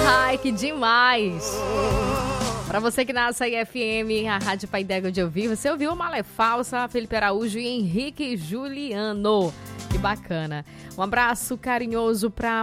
Ai, que demais! Pra você que na Açaí FM, a Rádio Pai d'Égua de ouvir, você ouviu Malé Falsa, Felipe Araújo e Henrique Juliano. Que bacana. Um abraço carinhoso pra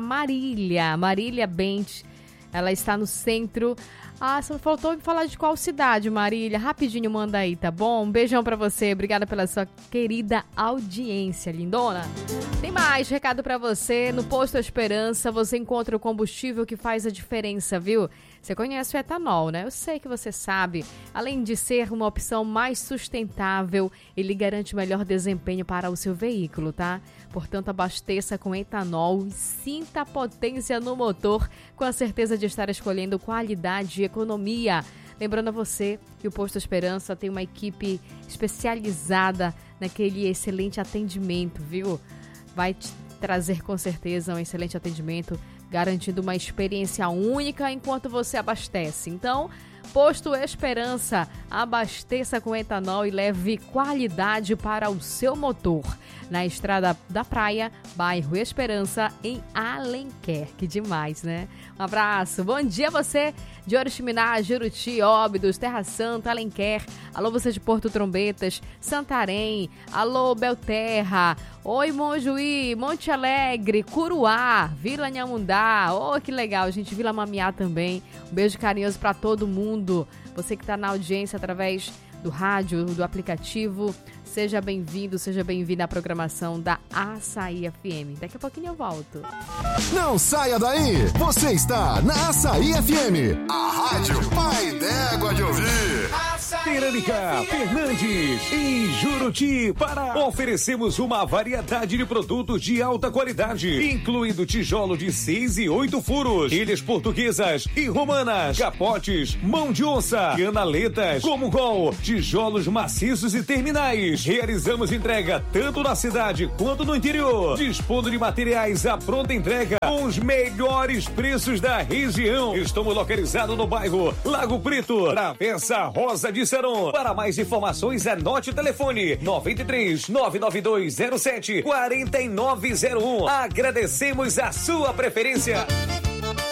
Marília Bente. Ela está no centro. Ah, só faltou me falar de qual cidade, Marília. Rapidinho manda aí, tá bom? Um beijão pra você. Obrigada pela sua querida audiência, lindona. Tem mais recado pra você. No Posto Esperança, você encontra o combustível que faz a diferença, viu? Você conhece o etanol, né? Eu sei que você sabe. Além de ser uma opção mais sustentável, ele garante melhor desempenho para o seu veículo, tá? Portanto, abasteça com etanol e sinta a potência no motor com a certeza de estar escolhendo qualidade e economia. Lembrando a você que o Posto Esperança tem uma equipe especializada naquele excelente atendimento, viu? Vai te trazer com certeza um excelente atendimento, garantindo uma experiência única enquanto você abastece. Então, Posto Esperança, abasteça com etanol e leve qualidade para o seu motor. Na Estrada da Praia, bairro Esperança, em Alenquer. Que demais, né? Um abraço. Bom dia a você de Oriximiná, Juruti, Óbidos, Terra Santa, Alenquer. Alô, você de Porto Trombetas, Santarém. Alô, Belterra. Oi, Mojuí, Monte Alegre, Curuá, Vila Nhamundá. Oh, que legal, gente. Vila Mamiá também. Um beijo carinhoso para todo mundo. Você que está na audiência através do rádio, do aplicativo. Seja bem-vindo, seja bem-vinda à programação da Açaí FM. Daqui a pouquinho eu volto. Não saia daí! Você está na Açaí FM, a rádio Pai d'Égua de ouvir. Cerâmica Fernandes, em Juruti, Pará. Oferecemos uma variedade de produtos de alta qualidade, incluindo tijolo de 6 e 8 furos, ilhas portuguesas e romanas, capotes, mão de onça, canaletas, como gol, tijolos maciços e terminais. Realizamos entrega tanto na cidade quanto no interior, dispondo de materiais à pronta entrega com os melhores preços da região. Estamos localizados no bairro Lago Preto, Travessa Rosa de Saron. Para mais informações, anote o telefone 93 99207 4901. Agradecemos a sua preferência.